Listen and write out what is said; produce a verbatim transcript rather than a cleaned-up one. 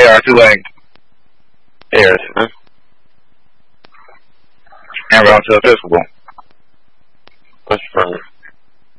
are Tulane Harris. Huh? And we're on to Episcopal. What's from